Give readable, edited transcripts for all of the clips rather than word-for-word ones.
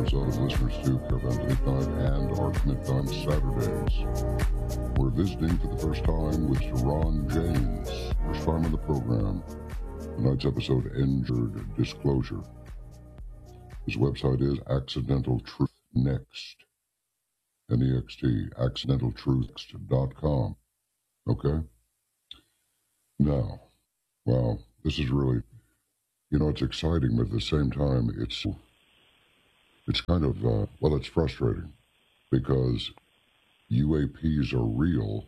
episode of Listeners to Caravan Midnight and Arc Midnight Saturdays. We're visiting for the first time with Sir Ron James. First time on the program. Tonight's episode, Injured Disclosure. His website is Accidental Truth Next. N-E-X-T, accidentaltruthnext.com. Okay? Now, wow, this is really, it's exciting, but at the same time, it's kind of, it's frustrating because UAPs are real,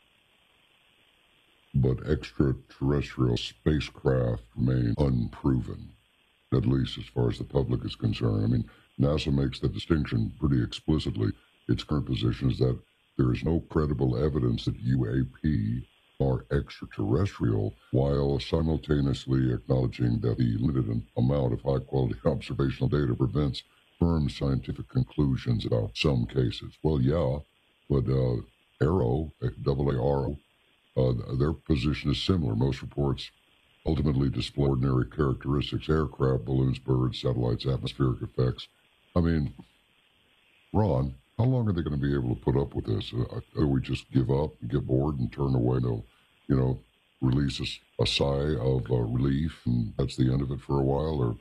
but extraterrestrial spacecraft remain unproven, at least as far as the public is concerned. I mean, NASA makes the distinction pretty explicitly. Its current position is that there is no credible evidence that UAP are extraterrestrial, while simultaneously acknowledging that the limited amount of high-quality observational data prevents firm scientific conclusions about some cases. Well, yeah, but AARO, AARO, their position is similar. Most reports ultimately display ordinary characteristics: aircraft, balloons, birds, satellites, atmospheric effects. I mean, Ron, how long are they going to be able to put up with this? Do we just give up and get bored and turn away? They'll, release a sigh of relief, and that's the end of it for a while, or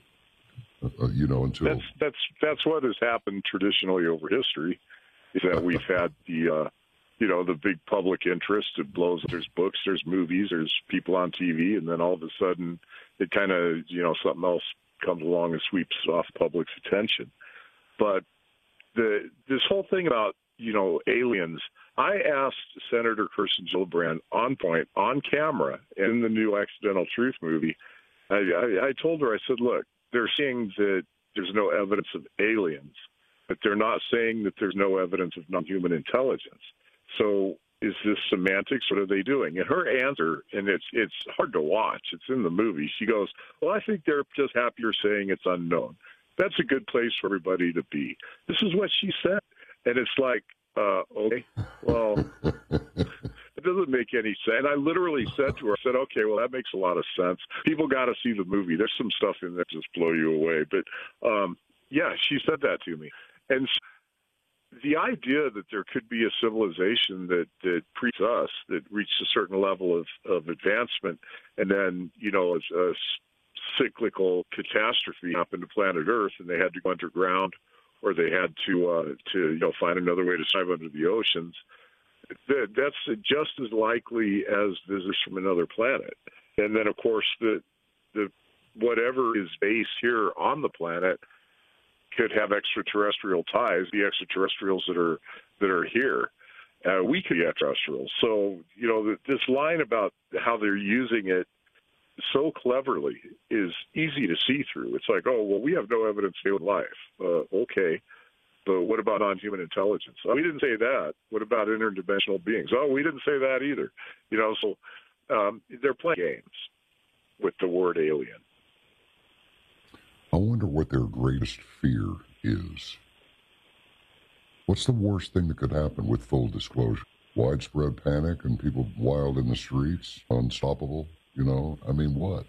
until that's what has happened traditionally over history. Is that we've had the big public interest. It blows. There's books, there's movies, there's people on TV, and then all of a sudden, it kind of something else comes along and sweeps off public's attention. But this whole thing about, aliens, I asked Senator Kirsten Gillibrand on point, on camera, in the new Accidental Truth movie. I told her, I said, look, they're saying that there's no evidence of aliens, but they're not saying that there's no evidence of non-human intelligence. So is this semantics? What are they doing? And her answer, and it's hard to watch, it's in the movie, she goes, well, I think they're just happier saying it's unknown. That's a good place for everybody to be. This is what she said. And it's like, okay, well, it doesn't make any sense. And I literally said to her, I said, okay, well, that makes a lot of sense. People got to see the movie. There's some stuff in there that just blow you away. But, yeah, she said that to me. And the idea that there could be a civilization that pre us, that reached a certain level of advancement, and then, a cyclical catastrophe happened to planet Earth, and they had to go underground, or they had to find another way to survive under the oceans. That's just as likely as visitors from another planet. And then, of course, the whatever is based here on the planet could have extraterrestrial ties. The extraterrestrials that are here, we could be extraterrestrials. So this line about how they're using it so cleverly is easy to see through. It's like, oh, well, we have no evidence of alien life. Okay, but what about non-human intelligence? Oh, we didn't say that. What about interdimensional beings? Oh, we didn't say that either. So they're playing games with the word alien. I wonder what their greatest fear is. What's the worst thing that could happen with full disclosure? Widespread panic and people wild in the streets, unstoppable? What?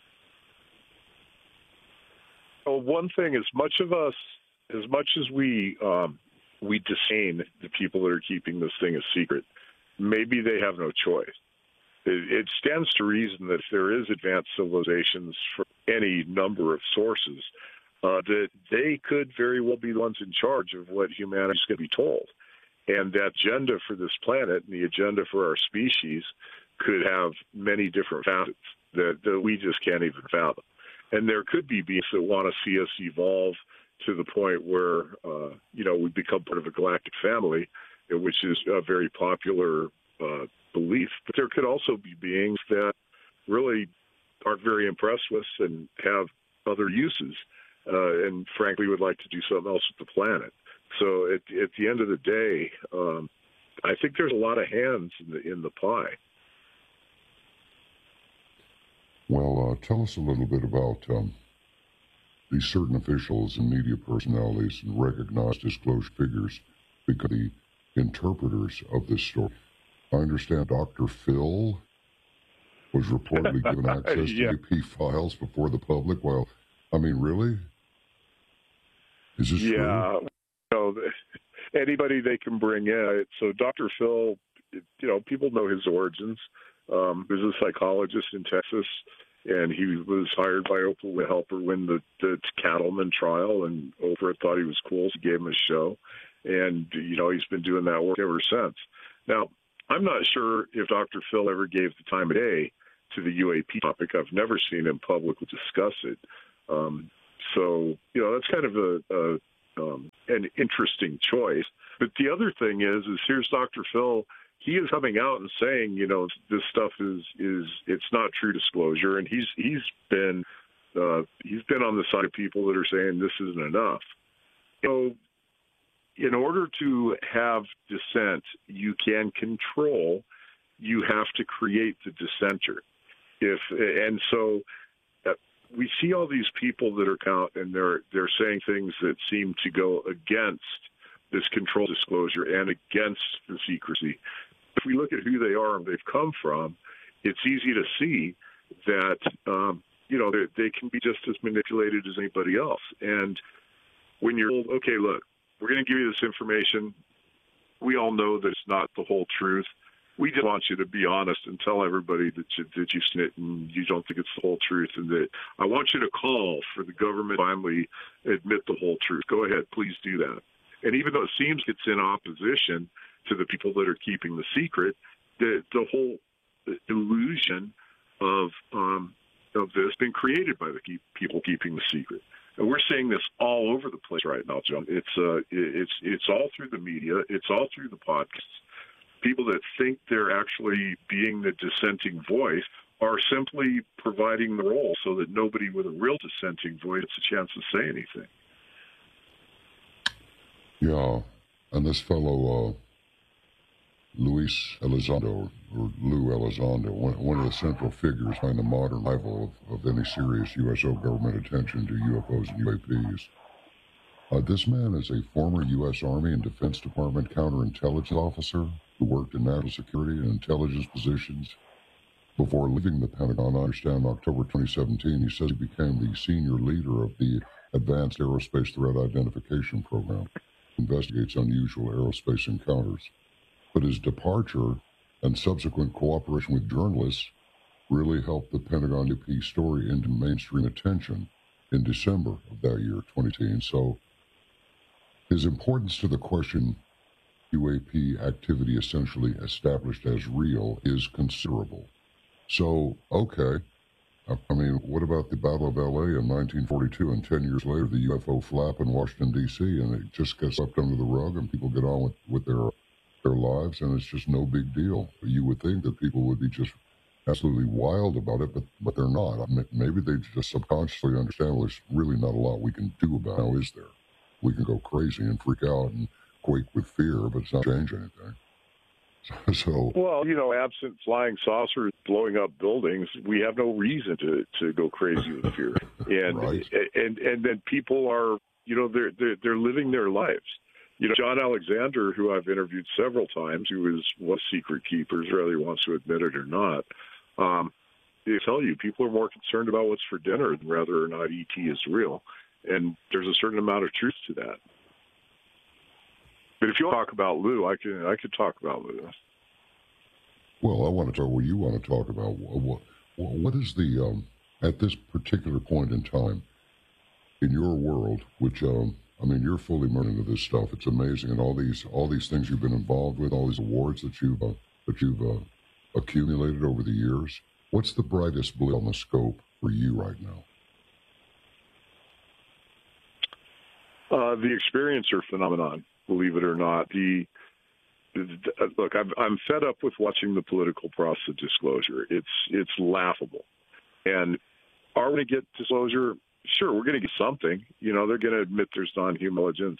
Well, one thing, as much as we disdain the people that are keeping this thing a secret, maybe they have no choice. It stands to reason that if there is advanced civilizations from any number of sources, that they could very well be the ones in charge of what humanity is going to be told. And that agenda for this planet and the agenda for our species could have many different facets that we just can't even fathom. And there could be beings that want to see us evolve to the point where, we become part of a galactic family, which is a very popular belief. But there could also be beings that really aren't very impressed with us and have other uses, and frankly would like to do something else with the planet. So at the end of the day, I think there's a lot of hands in the pie. Well, tell us a little bit about these certain officials and media personalities and recognized disclosure figures become the interpreters of this story. I understand Dr. Phil was reportedly given access to AP files before the public. Well, really? Is this true? Yeah. No, anybody they can bring in. So Dr. Phil, people know his origins. He was a psychologist in Texas, and he was hired by Oprah to help her win the Cattleman trial, and Oprah thought he was cool, so gave him a show. And, he's been doing that work ever since. Now, I'm not sure if Dr. Phil ever gave the time of day to the UAP topic. I've never seen him publicly discuss it. So, that's kind of an interesting choice. But the other thing is here's Dr. Phil. He is coming out and saying, this stuff is it's not true disclosure, and he's been on the side of people that are saying this isn't enough. So, in order to have dissent, you can control. You have to create the dissenter. We see all these people that are out, and they're saying things that seem to go against this control disclosure and against the secrecy. If we look at who they are and they've come from, it's easy to see that they can be just as manipulated as anybody else. And when you're told, okay, look, we're going to give you this information, we all know that it's not the whole truth. We just want you to be honest and tell everybody that you've seen it and you don't think it's the whole truth, and that I want you to call for the government to finally admit the whole truth. Go ahead, please do that. And even though it seems it's in opposition to the people that are keeping the secret, the whole illusion of this has been created by the people keeping the secret. And we're seeing this all over the place right now, John. It's all through the media. It's all through the podcasts. People that think they're actually being the dissenting voice are simply providing the role so that nobody with a real dissenting voice gets a chance to say anything. Yeah, and this fellow, Luis Elizondo, or Lou Elizondo, one of the central figures behind the modern arrival of any serious USO government attention to UFOs and UAPs. This man is a former U.S. Army and Defense Department counterintelligence officer who worked in national security and intelligence positions before leaving the Pentagon. I understand in October 2017, he says he became the senior leader of the Advanced Aerospace Threat Identification Program, investigates unusual aerospace encounters. But his departure and subsequent cooperation with journalists really helped the Pentagon UAP story into mainstream attention in December of that year, 2018. So his importance to the question UAP activity essentially established as real is considerable. So, okay. I mean, what about the Battle of L.A. in 1942, and 10 years later, the UFO flap in Washington, D.C., and it just gets swept under the rug, and people get on with their lives, and it's just no big deal. You would think that people would be just absolutely wild about it, but they're not. Maybe they just subconsciously understand, well, there's really not a lot we can do about it now, is there? We can go crazy and freak out and quake with fear, but it's not changing anything. So, well, absent flying saucers blowing up buildings, we have no reason to go crazy with fear. And right. and then people are, they're living their lives. John Alexander, who I've interviewed several times, who is one of secret keepers, whether he wants to admit it or not, they tell you people are more concerned about what's for dinner than whether or not ET is real. And there's a certain amount of truth to that. But if you want to talk about Lou, I could talk about Lou. Well, I want to talk. Well, you want to talk about what is the at this particular point in time in your world, which you're fully immersed into this stuff. It's amazing, and all these things you've been involved with, all these awards that you've accumulated over the years. What's the brightest blue on the scope for you right now? The experiencer phenomenon. Believe it or not, look, I'm fed up with watching the political process of disclosure. It's laughable. And are we going to get disclosure? Sure, we're going to get something. They're going to admit there's non-human intelligence.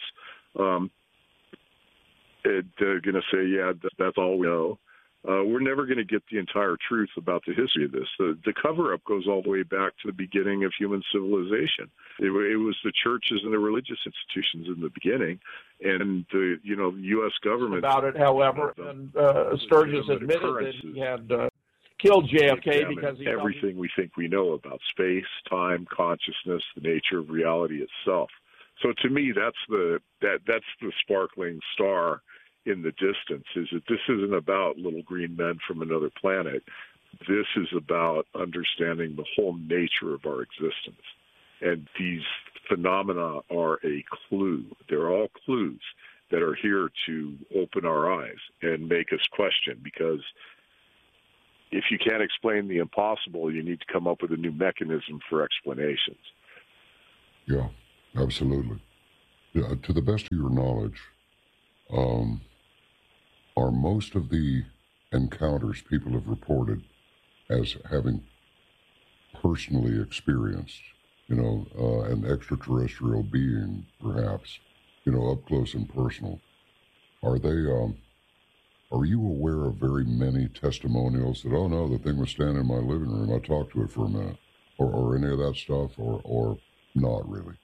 They're going to say, yeah, that's all we know. We're never going to get the entire truth about the history of this. The cover-up goes all the way back to the beginning of human civilization. It was the churches and the religious institutions in the beginning, and the U.S. government about it. However, and Sturgis admitted that he had killed JFK because he everything we think we know about space, time, consciousness, the nature of reality itself. So to me, that's the sparkling star in the distance, is that this isn't about little green men from another planet. This is about understanding the whole nature of our existence. And these phenomena are a clue. They're all clues that are here to open our eyes and make us question, because if you can't explain the impossible, you need to come up with a new mechanism for explanations. Yeah, absolutely. Yeah, to the best of your knowledge, are most of the encounters people have reported as having personally experienced, an extraterrestrial being, perhaps, up close and personal? Are you aware of very many testimonials that, oh no, the thing was standing in my living room, I talked to it for a minute, or any of that stuff, or not really?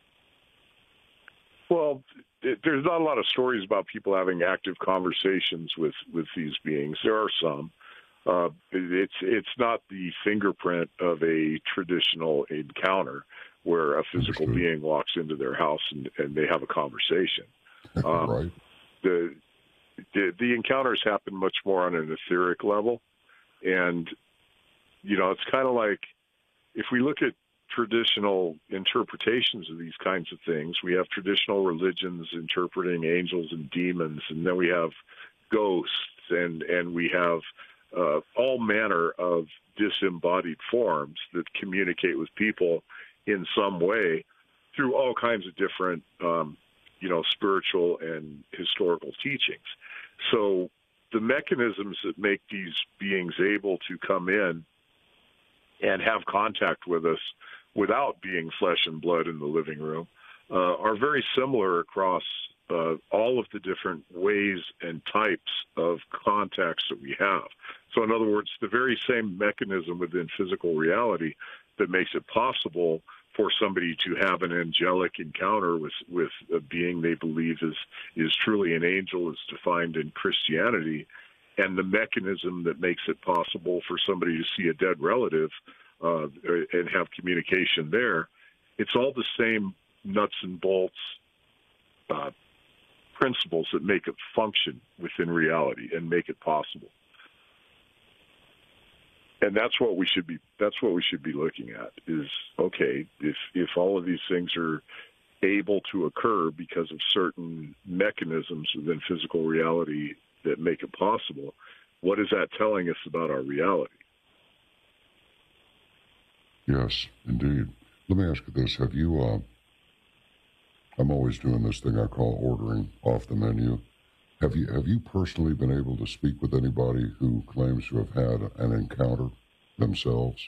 Well, there's not a lot of stories about people having active conversations with these beings. There are some. It's not the fingerprint of a traditional encounter where a physical being walks into their house and they have a conversation. Right. The encounters happen much more on an etheric level. And, it's kind of like, if we look at traditional interpretations of these kinds of things, we have traditional religions interpreting angels and demons, and then we have ghosts, and we have all manner of disembodied forms that communicate with people in some way through all kinds of different, spiritual and historical teachings. So the mechanisms that make these beings able to come in and have contact with us without being flesh and blood in the living room are very similar across all of the different ways and types of contacts that we have. So in other words, the very same mechanism within physical reality that makes it possible for somebody to have an angelic encounter with a being they believe is truly an angel, is defined in Christianity, and the mechanism that makes it possible for somebody to see a dead relative and have communication there. It's all the same nuts and bolts principles that make it function within reality and make it possible. And that's what we should be looking at, is, okay, if all of these things are able to occur because of certain mechanisms within physical reality that make it possible, what is that telling us about our reality? Yes, indeed. Let me ask you this. Have you, I'm always doing this thing I call ordering off the menu. Have you personally been able to speak with anybody who claims to have had an encounter themselves?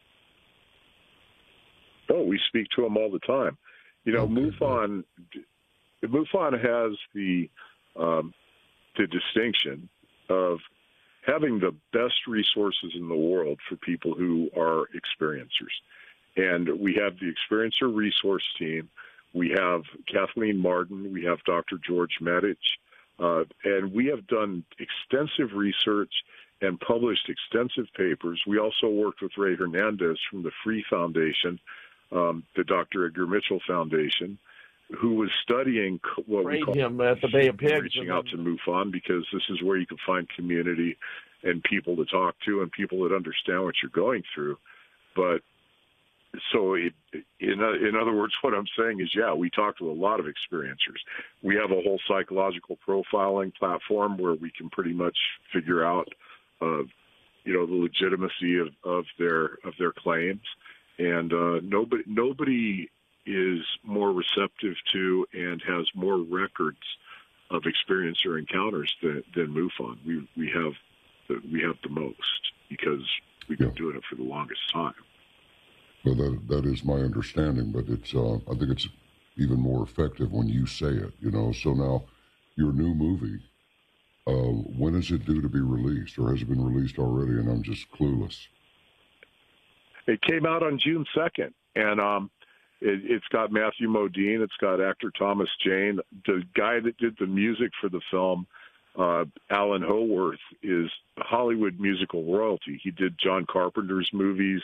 Oh, we speak to them all the time. MUFON has the distinction of having the best resources in the world for people who are experiencers. And we have the Experiencer Resource Team. We have Kathleen Martin. We have Dr. George Medich. And we have done extensive research and published extensive papers. We also worked with Ray Hernandez from the Free Foundation, the Dr. Edgar Mitchell Foundation, who was studying what we call him at the Bay of Pigs, reaching out to MUFON, because this is where you can find community and people to talk to and people that understand what you're going through. But so in other words, what I'm saying is, yeah, we talk to a lot of experiencers. We have a whole psychological profiling platform where we can pretty much figure out, the legitimacy of their claims. And nobody is more receptive to and has more records of experiencer encounters than MUFON. We have the most, because we've been doing it for the longest time. Well, that is my understanding, but it's I think it's even more effective when you say it. So now, your new movie, when is it due to be released, or has it been released already and I'm just clueless? It came out on June 2nd, and it's got Matthew Modine, it's got actor Thomas Jane. The guy that did the music for the film, Alan Howarth, is Hollywood musical royalty. He did John Carpenter's movies.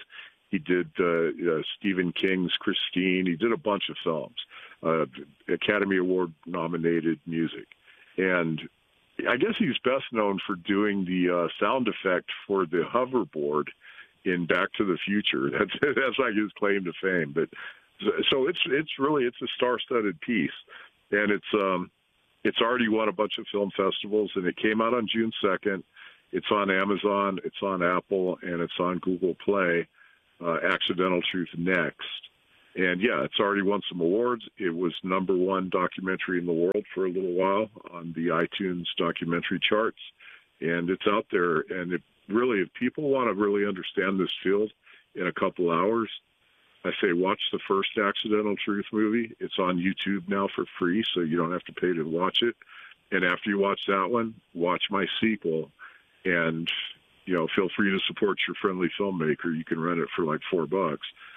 He did Stephen King's Christine. He did a bunch of films, Academy Award nominated music. And I guess he's best known for doing the sound effect for the hoverboard in Back to the Future. That's like his claim to fame. But so it's a star-studded piece, and it's already won a bunch of film festivals, and it came out on June 2nd. It's on Amazon, it's on Apple, and it's on Google Play. Accidental Truth Next. And yeah, it's already won some awards. It was #1 documentary in the world for a little while on the iTunes documentary charts. And it's out there. And it really, if people want to really understand this field in a couple hours, I say watch the first Accidental Truth movie. It's on YouTube now for free, so you don't have to pay to watch it. And after you watch that one, watch my sequel. And feel free to support your friendly filmmaker. You can rent it for like $4.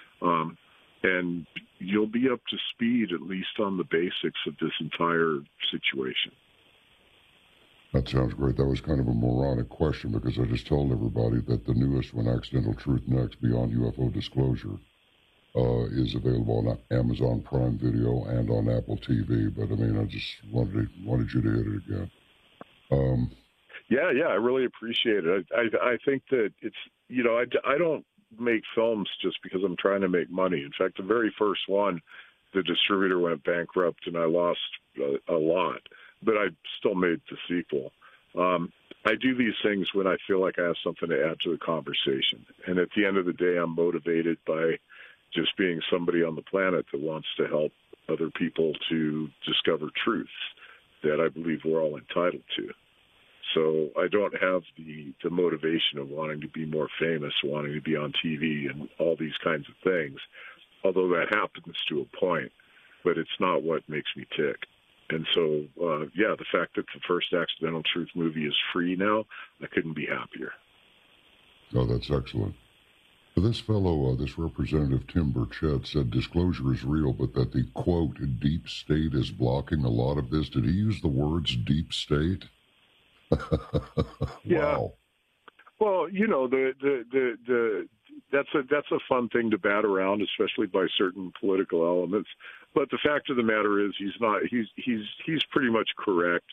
And you'll be up to speed, at least on the basics of this entire situation. That sounds great. That was kind of a moronic question because I just told everybody that the newest one, Accidental Truth Next, Beyond UFO Disclosure, is available on Amazon Prime Video and on Apple TV. But, I mean, I just wanted you to hit it again. Yeah, I really appreciate it. I think that it's, I don't make films just because I'm trying to make money. In fact, the very first one, the distributor went bankrupt and I lost a lot, but I still made the sequel. I do these things when I feel like I have something to add to the conversation. And at the end of the day, I'm motivated by just being somebody on the planet that wants to help other people to discover truths that I believe we're all entitled to. So I don't have the motivation of wanting to be more famous, wanting to be on TV and all these kinds of things, although that happens to a point, but it's not what makes me tick. And so, the fact that the first Accidental Truth movie is free now, I couldn't be happier. Oh, that's excellent. This fellow, this Representative Tim Burchett said disclosure is real, but that the, quote, deep state is blocking a lot of this. Did he use the words deep state? Yeah. Wow. Well, that's a fun thing to bat around, especially by certain political elements. But the fact of the matter is, he's pretty much correct.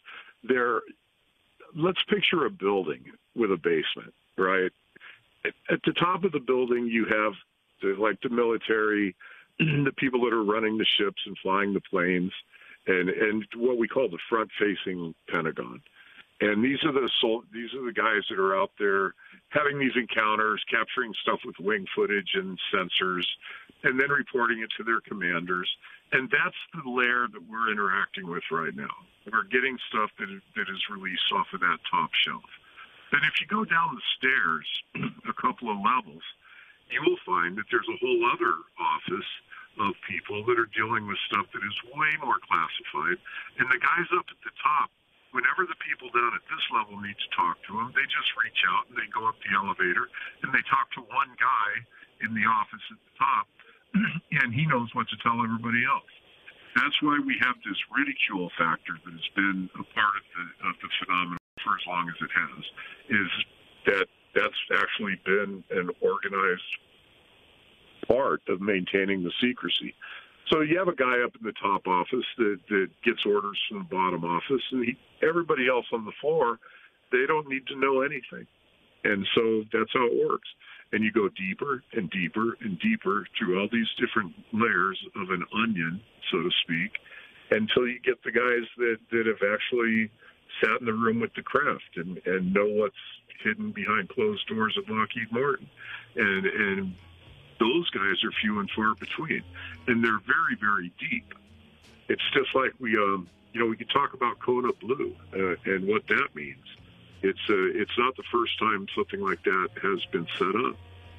Let's picture a building with a basement, right? At the top of the building, you have the military, the people that are running the ships and flying the planes, and what we call the front-facing Pentagon. And these are the guys that are out there having these encounters, capturing stuff with wing footage and sensors, and then reporting it to their commanders. And that's the layer that we're interacting with right now. We're getting stuff that is released off of that top shelf. Then if you go down the stairs a couple of levels, you will find that there's a whole other office of people that are dealing with stuff that is way more classified. And the guys up at the top, whenever the people down at this level need to talk to them, they just reach out and they go up the elevator and they talk to one guy in the office at the top, and he knows what to tell everybody else. That's why we have this ridicule factor that has been a part of the phenomenon for as long as it has, is that's actually been an organized part of maintaining the secrecy. So you have a guy up in the top office that gets orders from the bottom office, and everybody else on the floor, they don't need to know anything. And so that's how it works. And you go deeper and deeper and deeper through all these different layers of an onion, so to speak, until you get the guys that have actually sat in the room with the craft and know what's hidden behind closed doors at Lockheed Martin. And those guys are few and far between, and they're very, very deep. It's just like we could talk about Kona Blue and what that means. It's not the first time something like that has been set up.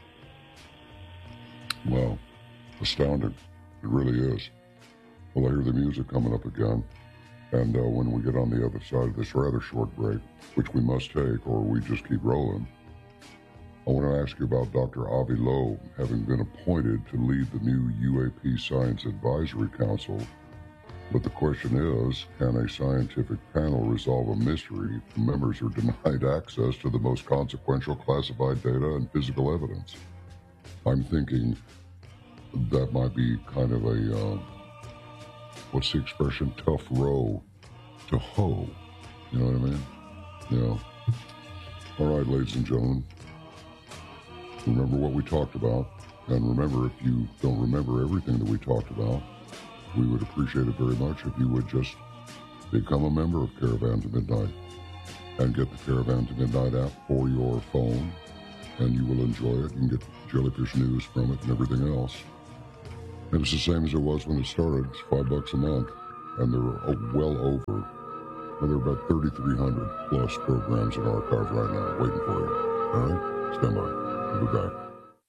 Wow, astounding! It really is. Well, I hear the music coming up again, and when we get on the other side of this rather short break, which we must take, or we just keep rolling, I want to ask you about Dr. Avi Loeb having been appointed to lead the new UAP Science Advisory Council. But the question is, can a scientific panel resolve a mystery if members are denied access to the most consequential classified data and physical evidence? I'm thinking that might be kind of a, what's the expression, tough row to hoe. You know what I mean? Yeah. All right, ladies and gentlemen, remember what we talked about. And remember, if you don't remember everything that we talked about, we would appreciate it very much if you would just become a member of Caravan to Midnight and get the Caravan to Midnight app for your phone, and you will enjoy it. You can get jellyfish news from it and everything else. And it's the same as it was when it started. It's $5 a month, and there are well over, there are about 3,300 plus programs in archive right now waiting for you. All right? Stand by. We'll be back.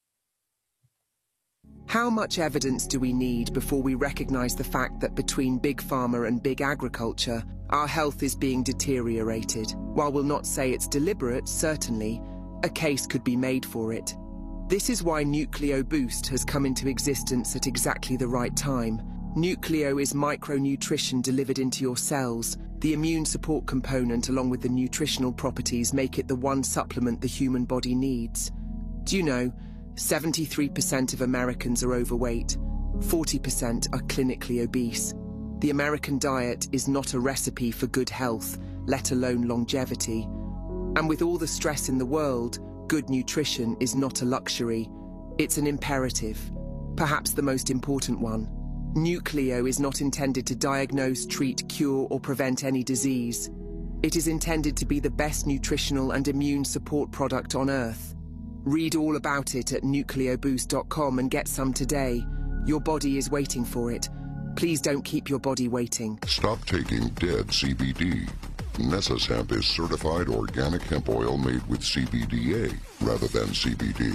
How much evidence do we need before we recognize the fact that between big pharma and big agriculture, our health is being deteriorated? While we'll not say it's deliberate, certainly, a case could be made for it. This is why Nucleo Boost has come into existence at exactly the right time. Nucleo is micronutrition delivered into your cells. The immune support component, along with the nutritional properties, make it the one supplement the human body needs. Do you know, 73% of Americans are overweight, 40% are clinically obese. The American diet is not a recipe for good health, let alone longevity. And with all the stress in the world, good nutrition is not a luxury. It's an imperative, perhaps the most important one. Nucleo is not intended to diagnose, treat, cure, or prevent any disease. It is intended to be the best nutritional and immune support product on Earth. Read all about it at nucleoboost.com and get some today. Your body is waiting for it. Please don't keep your body waiting. Stop taking dead CBD. Nessus Hemp is certified organic hemp oil made with CBDA rather than CBD.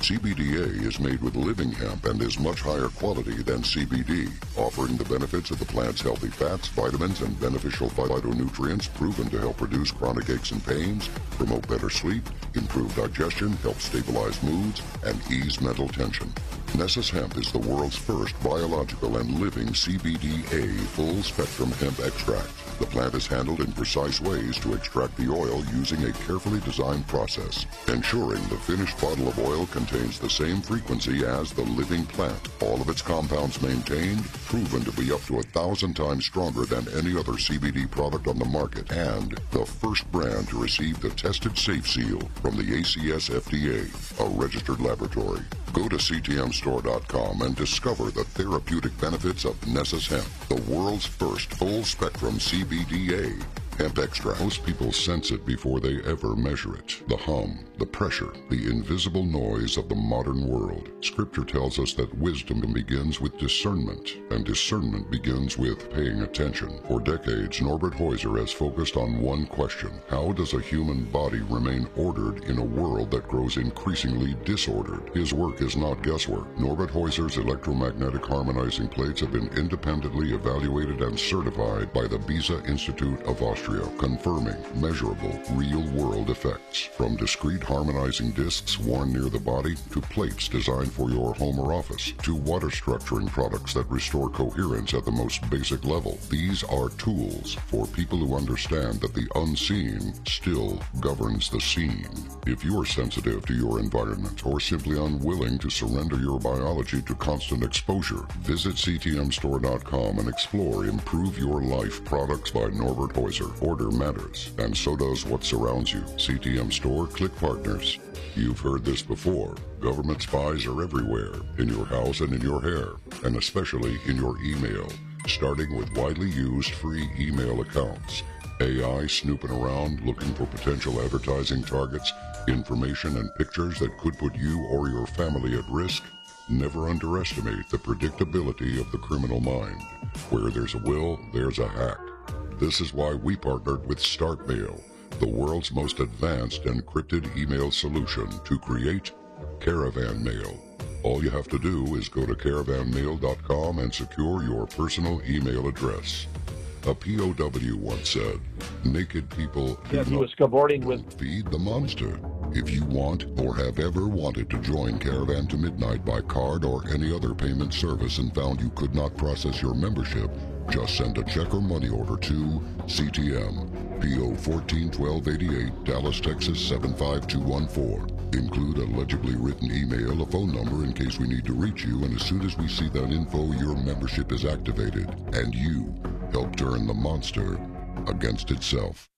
CBDA is made with living hemp and is much higher quality than CBD, offering the benefits of the plant's healthy fats, vitamins, and beneficial phytonutrients proven to help reduce chronic aches and pains, promote better sleep, improve digestion, help stabilize moods, and ease mental tension. Nessus Hemp is the world's first biological and living CBDA full-spectrum hemp extract. The plant is handled in precise ways to extract the oil using a carefully designed process, ensuring the finished bottle of oil contains the same frequency as the living plant. All of its compounds maintained, proven to be up to 1,000 times stronger than any other CBD product on the market, and the first brand to receive the Tested Safe Seal from the ACS FDA, a registered laboratory. Go to ctmstore.com and discover the therapeutic benefits of Nessus Hemp, the world's first full-spectrum CBDA hemp extract. Most people sense it before they ever measure it. The hum, the pressure, the invisible noise of the modern world. Scripture tells us that wisdom begins with discernment, and discernment begins with paying attention. For decades, Norbert Heuser has focused on one question: how does a human body remain ordered in a world that grows increasingly disordered? His work is not guesswork. Norbert Heuser's electromagnetic harmonizing plates have been independently evaluated and certified by the Beza Institute of Austria, confirming measurable, real-world effects. From discrete harmonizing discs worn near the body, to plates designed for your home or office, to water structuring products that restore coherence at the most basic level. These are tools for people who understand that the unseen still governs the seen. If you are sensitive to your environment or simply unwilling to surrender your biology to constant exposure, visit ctmstore.com and explore Improve Your Life products by Norbert Heuser. Order matters, and so does what surrounds you. CTM Store, click partners. You've heard this before. Government spies are everywhere, in your house and in your hair, and especially in your email, starting with widely used free email accounts. AI snooping around looking for potential advertising targets, information and pictures that could put you or your family at risk. Never underestimate the predictability of the criminal mind. Where there's a will, there's a hack. This is why we partnered with StartMail, the world's most advanced encrypted email solution, to create Caravan Mail. All you have to do is go to caravanmail.com and secure your personal email address. A POW once said, naked people do not feed the monster. If you want or have ever wanted to join Caravan to Midnight by card or any other payment service and found you could not process your membership, just send a check or money order to CTM, PO 141288, Dallas, Texas 75214. Include a legibly written email, a phone number in case we need to reach you, and as soon as we see that info, your membership is activated, and you help turn the monster against itself.